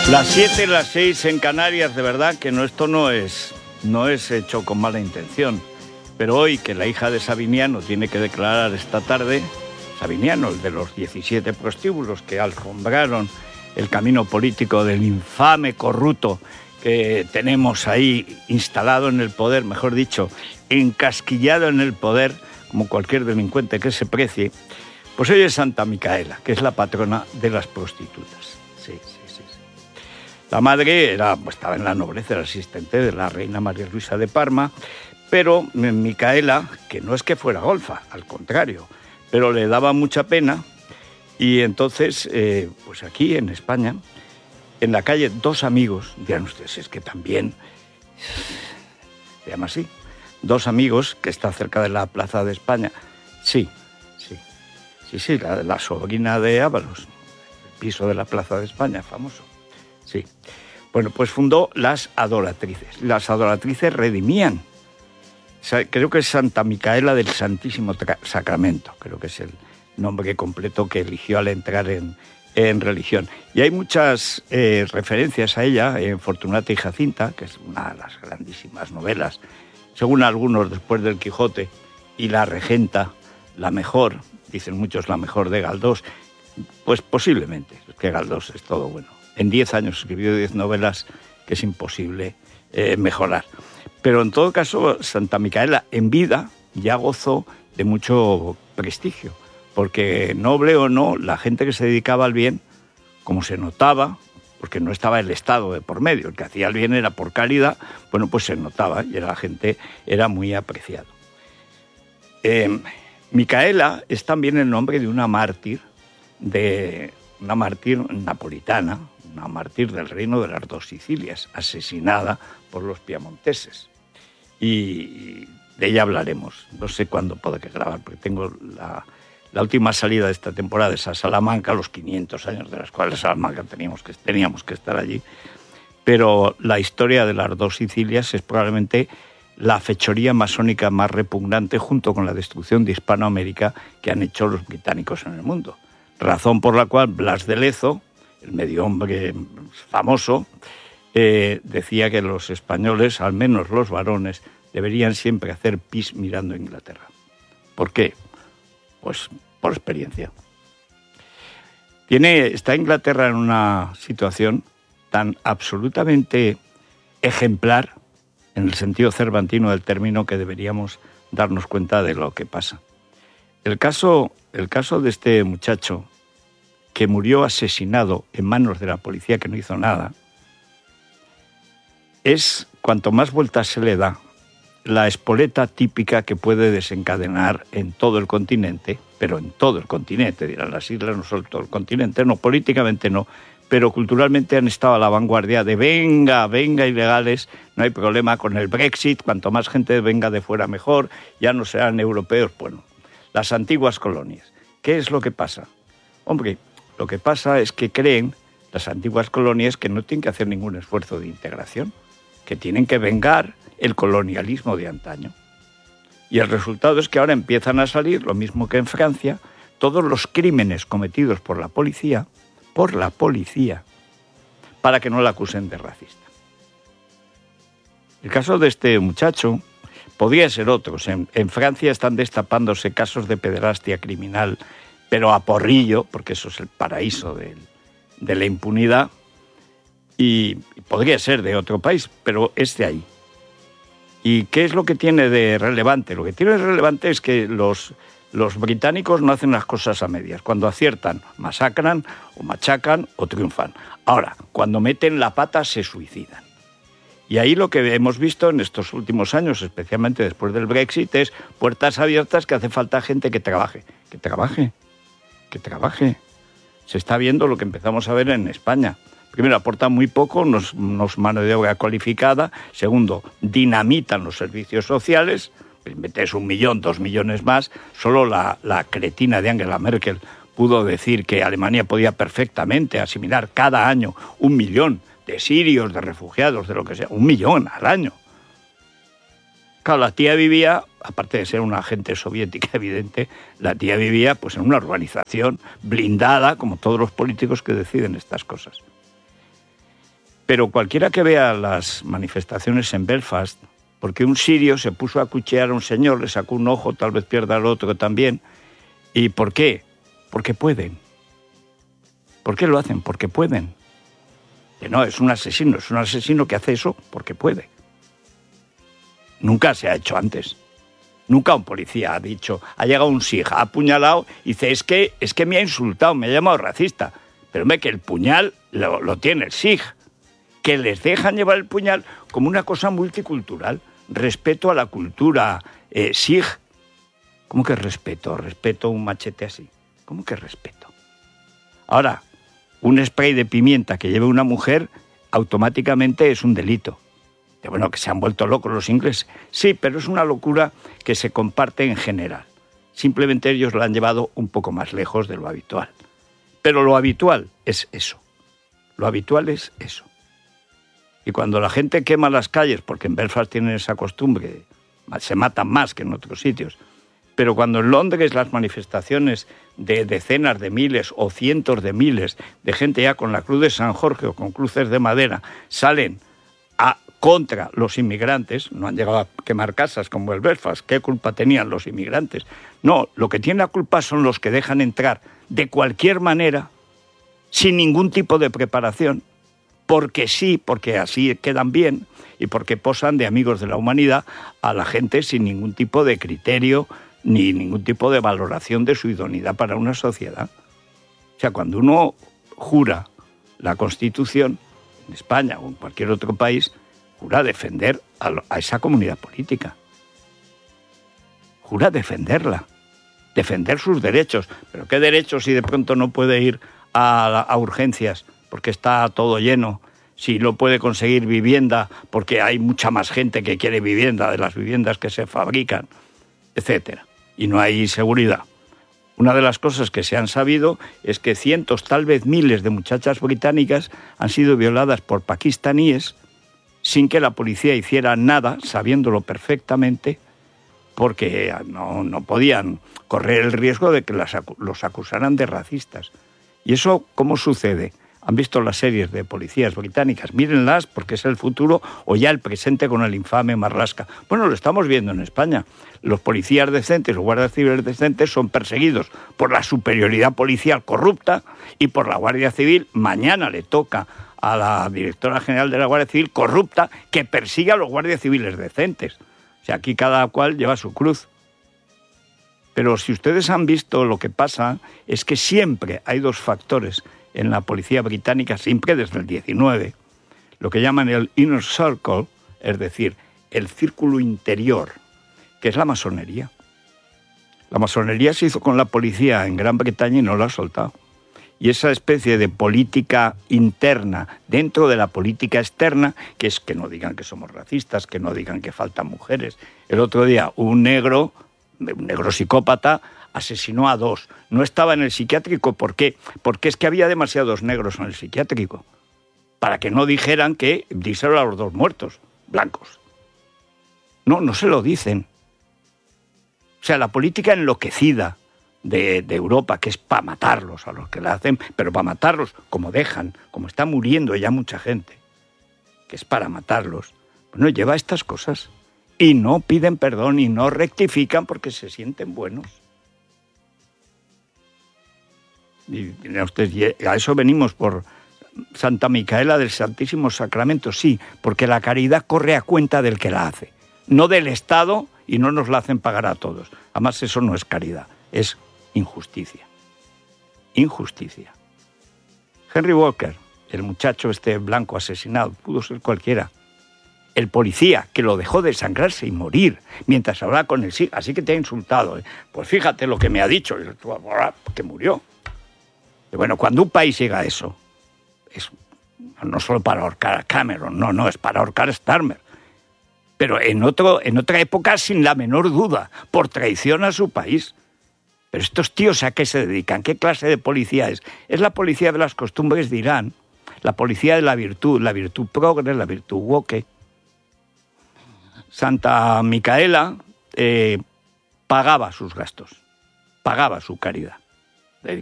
Las 7, las 6 en Canarias, de verdad que esto no es hecho con mala intención. Pero hoy que la hija de Sabiniano tiene que declarar esta tarde, Sabiniano, el de los 17 prostíbulos que alfombraron el camino político del infame corrupto que tenemos ahí instalado en el poder, mejor dicho, encasquillado en el poder, como cualquier delincuente que se precie, pues hoy es Santa Micaela, que es la patrona de las prostitutas. Sí. La madre estaba en la nobleza, era asistente de la reina María Luisa de Parma, pero Micaela, que no es que fuera golfa, al contrario, pero le daba mucha pena, y entonces, pues aquí en España, en la calle Dos Amigos, dirán ustedes, es que también se llama así, Dos Amigos, que está cerca de la Plaza de España, sí, la sobrina de Ábalos, el piso de la Plaza de España, famoso. Sí. Bueno, pues fundó las Adoratrices. Las Adoratrices redimían. Creo que es Santa Micaela del Santísimo Sacramento. Creo que es el nombre completo que eligió al entrar en religión. Y hay muchas referencias a ella en Fortunata y Jacinta, que es una de las grandísimas novelas, según algunos después del Quijote, y La Regenta, la mejor, dicen muchos la mejor de Galdós. Pues posiblemente, es que Galdós es todo bueno. En 10 años escribió 10 novelas que es imposible mejorar. Pero en todo caso, Santa Micaela en vida ya gozó de mucho prestigio, porque noble o no, la gente que se dedicaba al bien, como se notaba, porque no estaba el Estado de por medio, el que hacía el bien era por caridad, bueno, pues se notaba y la gente era muy apreciado. Micaela es también el nombre de una mártir napolitana, una mártir del reino de las dos Sicilias, asesinada por los piamonteses. Y de ella hablaremos. No sé cuándo podré grabar, porque tengo la última salida de esta temporada es a Salamanca, los 500 años de las cuales Salamanca teníamos que estar allí. Pero la historia de las dos Sicilias es probablemente la fechoría masónica más repugnante, junto con la destrucción de Hispanoamérica que han hecho los británicos en el mundo. Razón por la cual Blas de Lezo, el medio hombre famoso, decía que los españoles, al menos los varones, deberían siempre hacer pis mirando a Inglaterra. ¿Por qué? Pues por experiencia. Está Inglaterra en una situación tan absolutamente ejemplar, en el sentido cervantino del término, que deberíamos darnos cuenta de lo que pasa. El caso de este muchacho que murió asesinado en manos de la policía, que no hizo nada, es, cuanto más vueltas se le da, la espoleta típica que puede desencadenar en todo el continente, pero en todo el continente, dirán las islas, no solo todo el continente, no, políticamente no, pero culturalmente han estado a la vanguardia de venga ilegales, no hay problema con el Brexit, cuanto más gente venga de fuera mejor, ya no serán europeos. Bueno, las antiguas colonias. ¿Qué es lo que pasa? Hombre, lo que pasa es que creen las antiguas colonias que no tienen que hacer ningún esfuerzo de integración, que tienen que vengar el colonialismo de antaño. Y el resultado es que ahora empiezan a salir, lo mismo que en Francia, todos los crímenes cometidos por la policía, para que no la acusen de racista. El caso de este muchacho podría ser otros. En Francia están destapándose casos de pederastia criminal, pero a porrillo, porque eso es el paraíso de la impunidad, y podría ser de otro país, pero es de ahí. ¿Y qué es lo que tiene de relevante? Lo que tiene de relevante es que los británicos no hacen las cosas a medias. Cuando aciertan, masacran, o machacan, o triunfan. Ahora, cuando meten la pata, se suicidan. Y ahí lo que hemos visto en estos últimos años, especialmente después del Brexit, es puertas abiertas, que hace falta gente que trabaje. Que trabaje. Se está viendo lo que empezamos a ver en España. Primero, aportan muy poco, nos mano de obra cualificada. Segundo, dinamitan los servicios sociales. Metes 1 millón, 2 millones más. Solo la cretina de Angela Merkel pudo decir que Alemania podía perfectamente asimilar cada año 1 millón de sirios, de refugiados, de lo que sea. 1 millón al año. Claro, la tía vivía, aparte de ser una agente soviética evidente, la tía vivía pues en una urbanización blindada, como todos los políticos que deciden estas cosas. Pero cualquiera que vea las manifestaciones en Belfast, porque un sirio se puso a acuchillar a un señor, le sacó un ojo, tal vez pierda el otro también. ¿Y por qué? Porque pueden. ¿Por qué lo hacen? Porque pueden. Que no, es un asesino que hace eso porque puede. Nunca se ha hecho antes. Nunca un policía ha dicho, ha llegado un sikh, ha apuñalado y dice, es que me ha insultado, me ha llamado racista. Pero ve que el puñal lo tiene el sikh. Que les dejan llevar el puñal como una cosa multicultural. Respeto a la cultura sikh. ¿Cómo que respeto? ¿Respeto un machete así? ¿Cómo que respeto? Ahora, un spray de pimienta que lleve una mujer automáticamente es un delito. Bueno, que se han vuelto locos los ingleses. Sí, pero es una locura que se comparte en general. Simplemente ellos lo han llevado un poco más lejos de lo habitual. Pero lo habitual es eso. Lo habitual es eso. Y cuando la gente quema las calles, porque en Belfast tienen esa costumbre, se matan más que en otros sitios, pero cuando en Londres las manifestaciones de decenas de miles o cientos de miles de gente ya con la cruz de San Jorge o con cruces de madera salen contra los inmigrantes, no han llegado a quemar casas como el Belfast, ¿qué culpa tenían los inmigrantes? No, lo que tienen la culpa son los que dejan entrar de cualquier manera, sin ningún tipo de preparación, porque sí, porque así quedan bien y porque posan de amigos de la humanidad a la gente sin ningún tipo de criterio ni ningún tipo de valoración de su idoneidad para una sociedad. O sea, cuando uno jura la Constitución, en España o en cualquier otro país, jura defender a esa comunidad política. Jura defenderla, defender sus derechos. ¿Pero qué derechos si de pronto no puede ir a urgencias porque está todo lleno? Si no puede conseguir vivienda porque hay mucha más gente que quiere vivienda de las viviendas que se fabrican, etcétera. Y no hay seguridad. Una de las cosas que se han sabido es que cientos, tal vez miles de muchachas británicas han sido violadas por pakistaníes sin que la policía hiciera nada, sabiéndolo perfectamente, porque no podían correr el riesgo de que los acusaran de racistas. ¿Y eso cómo sucede? ¿Han visto las series de policías británicas? Mírenlas porque es el futuro o ya el presente con el infame Marlaska. Bueno, lo estamos viendo en España. Los policías decentes, los guardias civiles decentes son perseguidos por la superioridad policial corrupta y por la Guardia Civil. Mañana le toca a la directora general de la Guardia Civil corrupta que persigue a los guardias civiles decentes. O sea, aquí cada cual lleva su cruz. Pero si ustedes han visto lo que pasa, es que siempre hay dos factores en la policía británica, siempre desde el 19, lo que llaman el inner circle, es decir, el círculo interior, que es la masonería. La masonería se hizo con la policía en Gran Bretaña y no la ha soltado. Y esa especie de política interna dentro de la política externa, que es que no digan que somos racistas, que no digan que faltan mujeres. El otro día un negro psicópata asesinó a 2. No estaba en el psiquiátrico. ¿Por qué? Porque es que había demasiados negros en el psiquiátrico. Para que no dijeran que díselo a los 2 muertos, blancos. No se lo dicen. O sea, la política enloquecida de Europa, que es para matarlos a los que la hacen, pero para matarlos como dejan, como está muriendo ya mucha gente, que es para matarlos, bueno, lleva estas cosas. Y no piden perdón y no rectifican porque se sienten buenos. Y a eso venimos por Santa Micaela del Santísimo Sacramento, sí, porque la caridad corre a cuenta del que la hace, no del Estado, y no nos la hacen pagar a todos. Además, eso no es caridad, es injusticia. Injusticia. Henry Walker, el muchacho este blanco asesinado, pudo ser cualquiera. El policía que lo dejó desangrarse y morir mientras hablaba con el SIG, así que te ha insultado. Pues fíjate lo que me ha dicho, que murió. Y bueno, cuando un país llega a eso, es no solo para ahorcar a Cameron, no, es para ahorcar a Starmer. Pero en otra época, sin la menor duda, por traición a su país. Pero estos tíos, ¿a qué se dedican? ¿Qué clase de policía es? Es la policía de las costumbres de Irán, la policía de la virtud progre, la virtud woke. Santa Micaela pagaba sus gastos, pagaba su caridad.